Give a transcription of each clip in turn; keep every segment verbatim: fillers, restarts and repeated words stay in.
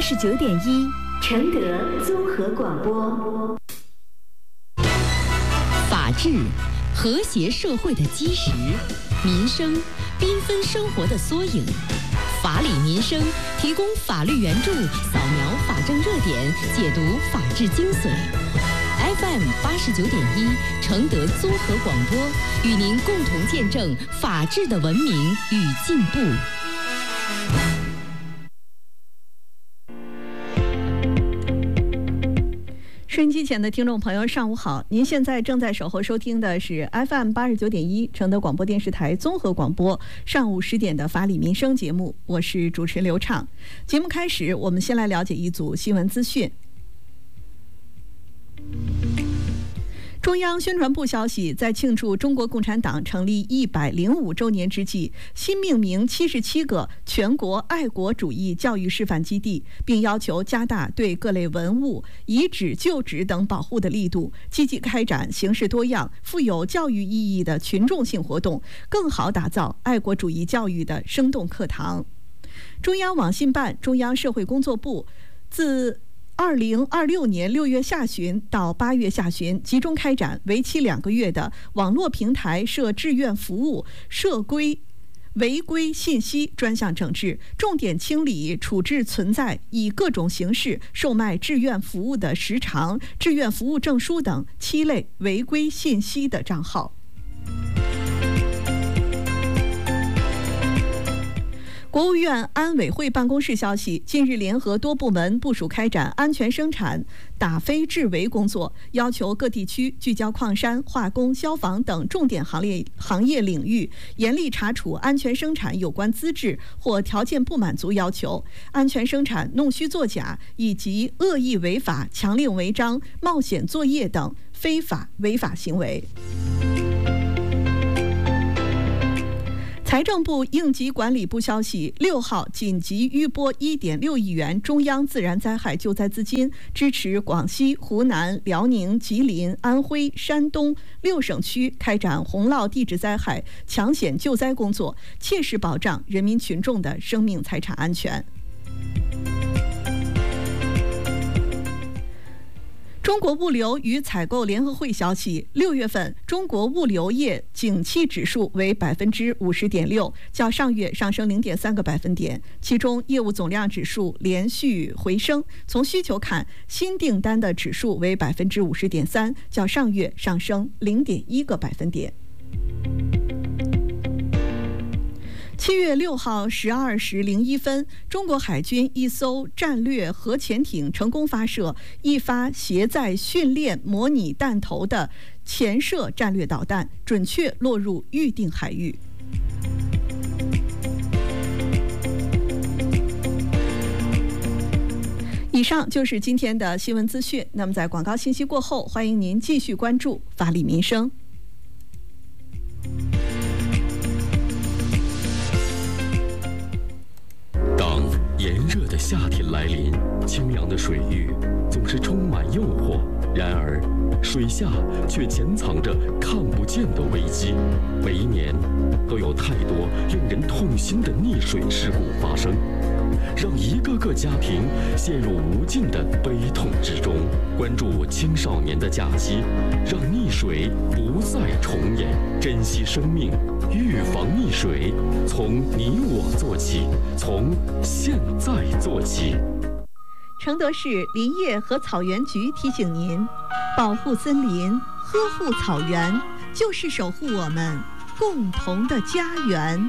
十九点一，承德综合广播。 法治，和谐社会的基石；民生，缤纷生活的缩影。法理民生提供法律援助，扫描法政热点，解读法治精髓。F M 八十九点一，承德综合广播，与您共同见证法治的文明与进步。 收音机前的听众朋友，上午好！您现在正在守候收听的是 F M 八十九点一承德广播电视台综合广播上午十点的法理民生节目，我是主持人刘畅。节目开始，我们先来了解一组新闻资讯。中央宣传部消息，在庆祝中国共产党成立一百零五周年之际，新命名七十七个全国爱国主义教育示范基地，并要求加大对各类文物、遗址、旧址等保护的力度，积极开展形式多样、富有教育意义的群众性活动，更好打造爱国主义教育的生动课堂。中央网信办、中央社会工作部自二零二六年六月下旬到八月下旬，集中开展为期两个月的网络平台涉志愿服务涉规违规信息专项整治，重点清理处置存在以各种形式售卖志愿服务的时长、志愿服务证书等七类违规信息的账号。国务院安委会办公室消息，近日联合多部门部署开展安全生产打非治违工作，要求各地区聚焦矿山、化工、消防等重点行业行业领域，严厉查处安全生产有关资质或条件不满足要求、安全生产弄虚作假以及恶意违法、强令违章、冒险作业等非法违法行为。财政部应急管理部消息，六号紧急预拨一点六亿元中央自然灾害救灾资金，支持广西、湖南、辽宁、吉林、安徽、山东六省区开展洪涝地质灾害抢险救灾工作，切实保障人民群众的生命财产安全。中国物流与采购联合会消息，六月份中国物流业景气指数为百分之五十点六，较上月上升零点三个百分点。其中业务总量指数连续回升。从需求看，新订单的指数为百分之五十点三，较上月上升零点一个百分点。七月六号十二时零一分，中国海军一艘战略核潜艇成功发射一发携载训练模拟弹头的潜射战略导弹，准确落入预定海域。以上就是今天的新闻资讯。那么在广告信息过后，欢迎您继续关注法理民生。 当炎热的夏天来临，清凉的水域总是充满诱惑，然而水下却潜藏着看不见的危机。每一年都有太多令人痛心的溺水事故发生，让一个个家庭陷入无尽的悲痛之中。关注青少年的假期，让溺水不再重演，珍惜生命，预防溺水，从你我做起，从现在做起。 承德市林业和草原局提醒您，保护森林，呵护草原，就是守护我们共同的家园。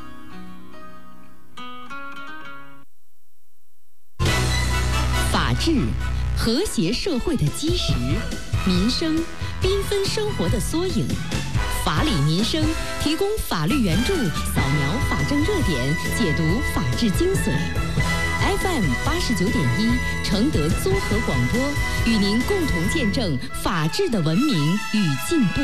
法治，和谐社会的基石；民生，缤纷生活的缩影。法理民生提供法律援助，扫描法政热点，解读法治精髓。F M 八十九点一，承德综合广播，与您共同见证法治的文明与进步。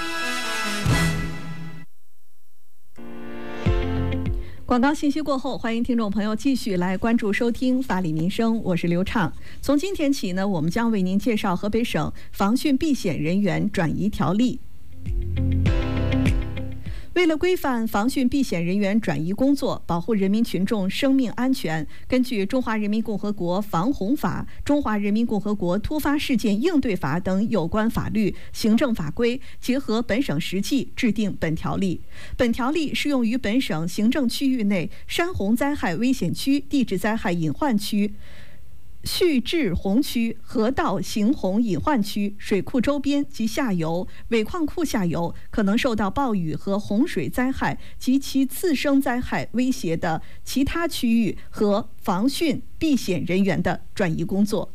广告信息过后，欢迎听众朋友继续来关注收听法理民生，我是刘畅。从今天起呢，我们将为您介绍河北省防汛避险人员转移条例。 为了规范防汛避险人员转移工作，保护人民群众生命安全，根据《中华人民共和国防洪法》《中华人民共和国突发事件应对法》等有关法律、行政法规，结合本省实际制定本条例。本条例适用于本省行政区域内山洪灾害危险区、地质灾害隐患区、蓄滞洪区、河道行洪隐患区、水库周边及下游、尾矿库下游可能受到暴雨和洪水灾害及其次生灾害威胁的其他区域和防汛避险人员的转移工作。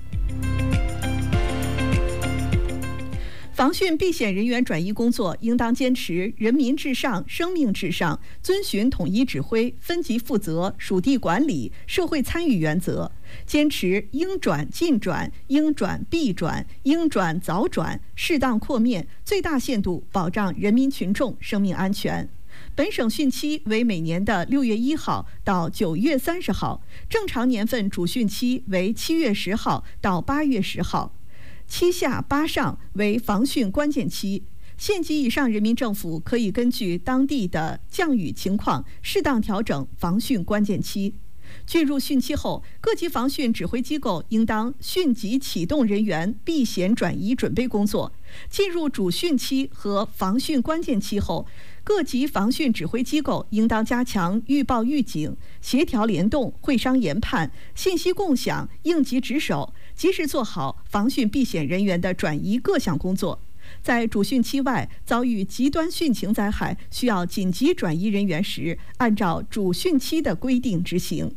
防汛避险人员转移工作应当坚持人民至上、生命至上，遵循统一指挥、分级负责、属地管理、社会参与原则，坚持应转尽转、应转必转、应转早转，适当扩面，最大限度保障人民群众生命安全。本省汛期为每年的六月一号到九月三十号，正常年份主汛期为七月十号到八月十号。七下八上为防汛关键期，县级以上人民政府可以根据当地的降雨情况，适当调整防汛关键期。进入汛期后，各级防汛指挥机构应当迅即启动人员避险转移准备工作。进入主汛期和防汛关键期后，各级防汛指挥机构应当加强预报预警、协调联动、会商研判、信息共享、应急值守，及时做好防汛避险人员的转移各项工作。在主汛期外遭遇极端汛情灾害，需要紧急转移人员时，按照主汛期的规定执行。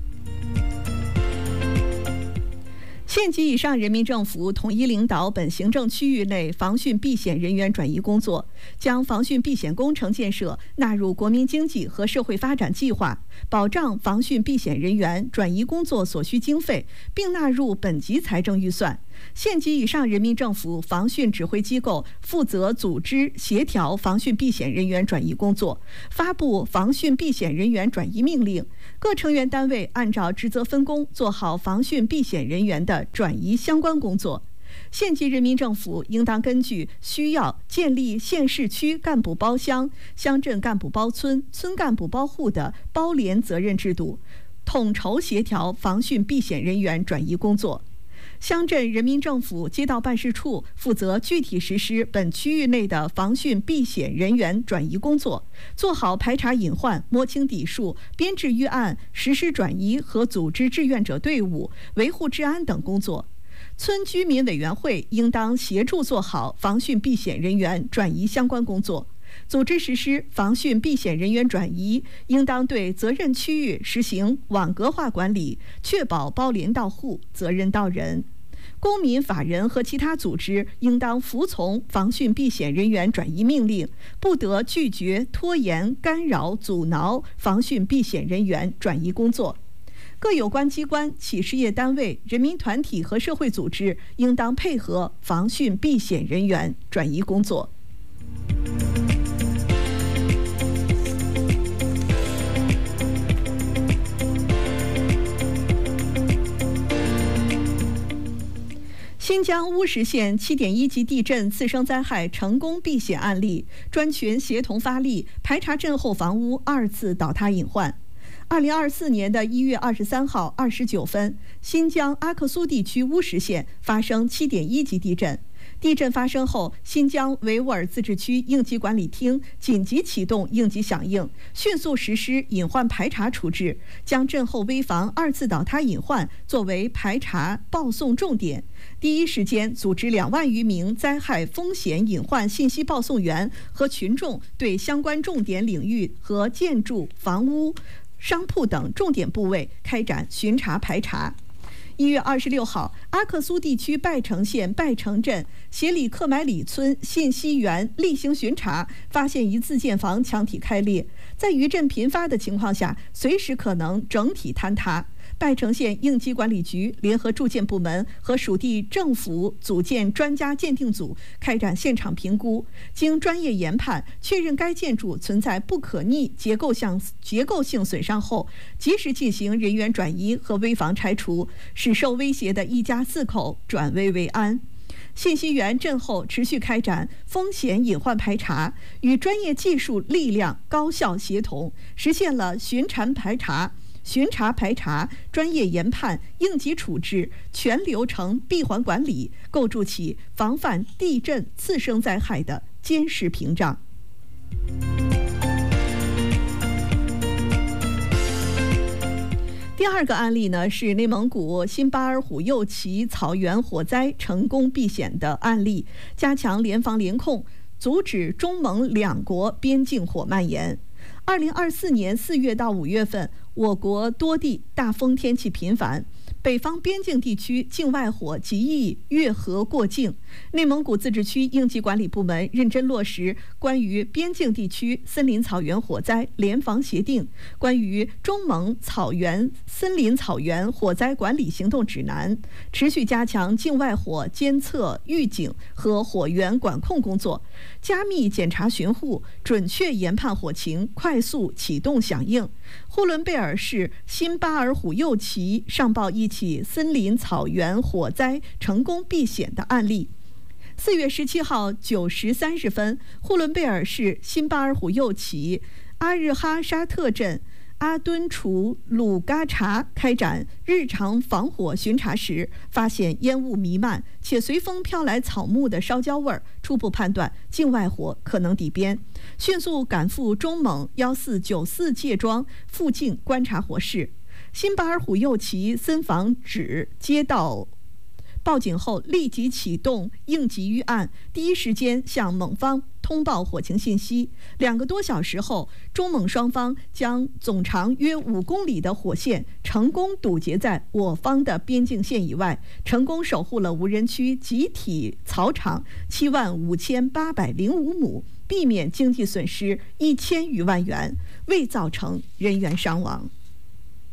县级以上人民政府统一领导本行政区域内防汛避险人员转移工作，将防汛避险工程建设纳入国民经济和社会发展计划，保障防汛避险人员转移工作所需经费，并纳入本级财政预算。县级以上人民政府防汛指挥机构负责组织协调防汛避险人员转移工作，发布防汛避险人员转移命令。各成员单位按照职责分工，做好防汛避险人员的转移相关工作。县级人民政府应当根据需要建立县市区干部包乡、乡镇干部包村、村干部包户的包联责任制度，统筹协调防汛避险人员转移工作。乡镇人民政府街道办事处负责具体实施本区域内的防汛避险人员转移工作，做好排查隐患、摸清底数、编制预案、实施转移和组织志愿者队伍、维护治安等工作。村居民委员会应当协助做好防汛避险人员转移相关工作。组织实施防汛避险人员转移，应当对责任区域实行网格化管理，确保包联到户、责任到人。公民、法人和其他组织应当服从防汛避险人员转移命令，不得拒绝、拖延、干扰、阻挠防汛避险人员转移工作。各有关机关、企事业单位、人民团体和社会组织应当配合防汛避险人员转移工作。新疆乌什县 七点一 级地震次生灾害成功避险案例，专群协同发力，排查震后房屋二次倒塌隐患。二零二四年的一月二十三号二十九分，新疆阿克苏地区乌什县发生 七点一 级地震。地震发生后，新疆维吾尔自治区应急管理厅紧急启动应急响应，迅速实施隐患排查处置，将震后危房二次倒塌隐患作为排查报送重点。第一时间组织两万余名灾害风险隐患信息报送员和群众，对相关重点领域和建筑、房屋、商铺等重点部位开展巡查排查。一月二十六号，阿克苏地区拜城县拜城镇协里克买里村信息员例行巡查，发现一自建房墙体开裂，在余震频发的情况下，随时可能整体坍塌。拜城县应急管理局联合住建部门和属地政府组建专家鉴定组，开展现场评估，经专业研判确认该建筑存在不可逆结构性结构性损伤后，及时进行人员转移和危房拆除，使受威胁的一家四口转危为安。 信息源震后持续开展风险隐患排查，与专业技术力量高效协同，实现了巡查排查、巡查排查、专业研判、应急处置全流程闭环管理，构筑起防范地震次生灾害的坚实屏障。第二个案例呢，是内蒙古新巴尔虎右旗草原火灾成功避险的案例，加强联防联控，阻止中蒙两国边境火蔓延。二零二四年四月到五月份，我国多地大风天气频繁，北方边境地区境外火极易越河过境。内蒙古自治区应急管理部门认真落实关于边境地区森林草原火灾联防协定、关于中蒙草原森林草原火灾管理行动指南，持续加强境外火监测、预警和火源管控工作，加密检查巡护，准确研判火情，快速启动响应。呼伦贝尔市新巴尔虎右旗上报一起森林草原火灾成功避险的案例。四月十七号九时三十分，呼伦贝尔市新巴尔虎右旗阿日哈沙特镇阿敦楚鲁嘎查开展日常防火巡查时，发现烟雾弥漫且随风飘来草木的烧焦味儿，初步判断境外火可能底边，迅速赶赴中蒙幺四九四界庄附近观察火势。新巴尔虎右旗森防指接到报警后，立即启动应急预案，第一时间向蒙方通报火情信息。两个多小时后，中蒙双方将总长约五公里的火线成功堵截在我方的边境线以外，成功守护了无人区集体草场七万五千八百零五亩，避免经济损失一千余万元，未造成人员伤亡。